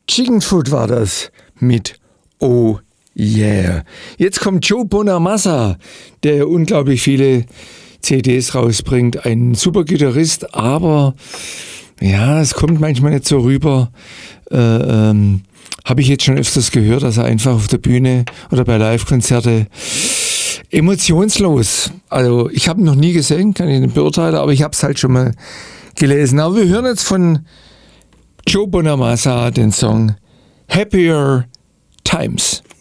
Chickenfoot war das mit Oh Yeah. Jetzt kommt Joe Bonamassa, der unglaublich viele CDs rausbringt. Ein super Gitarrist, aber ja, es kommt manchmal nicht so rüber. Habe ich jetzt schon öfters gehört, dass er einfach auf der Bühne oder bei Live-Konzerte emotionslos. Also ich habe ihn noch nie gesehen, kann ich nicht beurteilen, aber ich habe es halt schon mal gelesen. Aber wir hören jetzt von Joe Bonamassa den Song Happier Times.